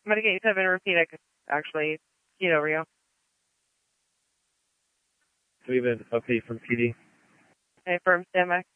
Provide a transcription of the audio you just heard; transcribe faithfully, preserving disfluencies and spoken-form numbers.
I'm going to get you seven repeat, actually. Kilo Rio. Do we have an update from P D? Okay, firm, stand by.